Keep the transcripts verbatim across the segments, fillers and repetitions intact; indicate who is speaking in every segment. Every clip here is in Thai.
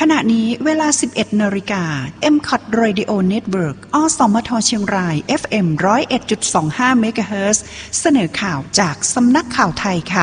Speaker 1: ขณะนี้เวลา สิบเอ็ด นาฬิกา เอ็ม ซี โอ ที Radio Network อสมทเชียงราย เอฟ เอ็ม หนึ่งศูนย์เอ็ดจุดสองห้า เมกะเฮิรตซ์ เสนอข่าวจากสำนักข่าวไทยค่ะ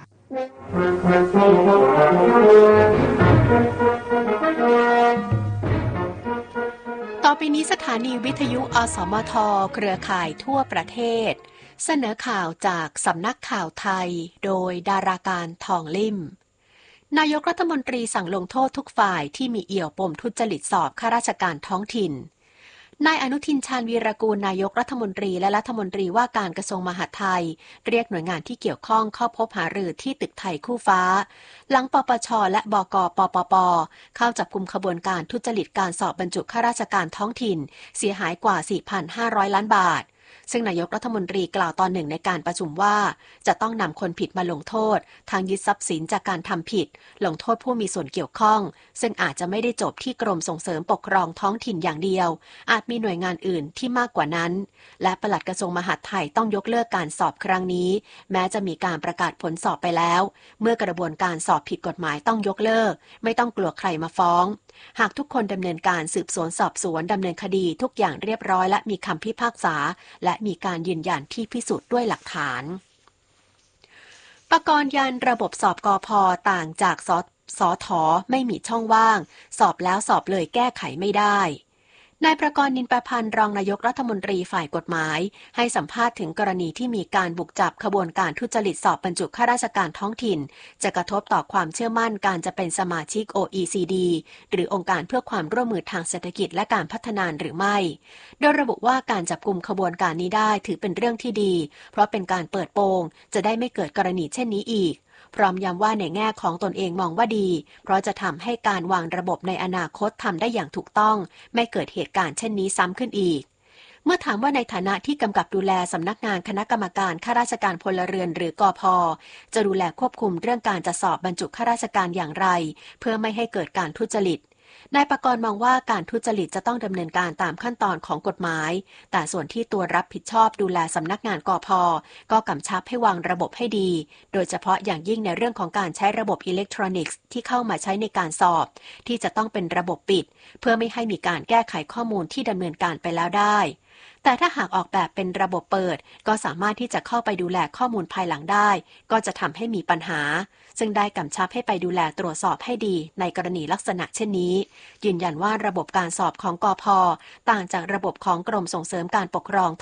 Speaker 2: ต่อไปนี้สถานีวิทยุอสมทเครือข่ายทั่วประเทศเสนอข่าวจากสำนักข่าวไทยโดยดาราการทองลิ่มนายกรัฐมนตรีสั่งลงโทษทุกฝ่ายที่มีเอี่ยวปมทุจริตสอบข้าราชการท้องถิ่นนายอนุทินชาญวีรกูลนายกรัฐมนตรีและรัฐมนตรีว่าการกระทรวงมหาดไทยเรียกหน่วยงานที่เกี่ยวข้องเข้าพบหารือที่ตึกไทยคู่ฟ้าหลังปปชและบกปปปเข้าจับกุมขบวนการทุจริตการสอบบรรจุข้าราชการท้องถิ่นเสียหายกว่า สี่พันห้าร้อย ล้านบาทซึ่งนายกรัฐมนตรีกล่าวตอนหนึ่งในการประชุมว่าจะต้องนำคนผิดมาลงโทษทางยึดทรัพย์สินจากการทำผิดลงโทษผู้มีส่วนเกี่ยวข้องซึ่งอาจจะไม่ได้จบที่กรมส่งเสริมปกครองท้องถิ่นอย่างเดียวอาจมีหน่วยงานอื่นที่มากกว่านั้นและปลัดกระทรวงมหาดไทยต้องยกเลิกการสอบครั้งนี้แม้จะมีการประกาศผลสอบไปแล้วเมื่อกระบวนการสอบผิดกฎหมายต้องยกเลิกไม่ต้องกลัวใครมาฟ้องหากทุกคนดำเนินการสืบสวนสอบสวนดำเนินคดีทุกอย่างเรียบร้อยและมีคำพิพากษาและมีการยืนยันที่พิสูจน์ด้วยหลักฐานปกรณ์ยันระบบสอบกพ.ต่างจากสสทไม่มีช่องว่างสอบแล้วสอบเลยแก้ไขไม่ได้นายประกรณ์นินประพันธ์รองนายกรัฐมนตรีฝ่ายกฎหมายให้สัมภาษณ์ถึงกรณีที่มีการบุกจับขบวนการทุจริตสอบบรรจุข้าราชการท้องถิ่นจะกระทบต่อความเชื่อมั่นการจะเป็นสมาชิก โอ อี ซี ดี หรือองค์การเพื่อความร่วมมือทางเศรษฐกิจและการพัฒนาหรือไม่โดยระบุว่าการจับกุมขบวนการนี้ได้ถือเป็นเรื่องที่ดีเพราะเป็นการเปิดโปงจะได้ไม่เกิดกรณีเช่นนี้อีกพร้อมย้ำว่าในแง่ของตนเองมองว่าดีเพราะจะทำให้การวางระบบในอนาคตทำได้อย่างถูกต้องไม่เกิดเหตุการณ์เช่นนี้ซ้ำขึ้นอีกเมื่อถามว่าในฐานะที่กำกับดูแลสำนักงานคณะกรรมการข้าราชการพลเรือนหรือกพ.จะดูแลควบคุมเรื่องการจะสอบบรรจุข้าราชการอย่างไรเพื่อไม่ให้เกิดการทุจริตนายประกรณ์มองว่าการทุจริตจะต้องดำเนินการตามขั้นตอนของกฎหมายแต่ส่วนที่ตัวรับผิดชอบดูแลสำนักงานกพ.ก็กำชับให้วางระบบให้ดีโดยเฉพาะอย่างยิ่งในเรื่องของการใช้ระบบอิเล็กทรอนิกส์ที่เข้ามาใช้ในการสอบที่จะต้องเป็นระบบปิดเพื่อไม่ให้มีการแก้ไขข้อมูลที่ดำเนินการไปแล้วได้แต่ถ้าหากออกแบบเป็นระบบเปิดก็สามารถที่จะเข้าไปดูแลข้อมูลภายหลังได้ก็จะทำให้มีปัญหาซึ่งได้กำชับให้ไปดูแลตรวจสอบให้ดีในกรณีลักษณะเช่นนี้ยืนยันว่าระบบการสอบของกพ.ต่างจากระบบของกรมส่งเสริมการปกครอง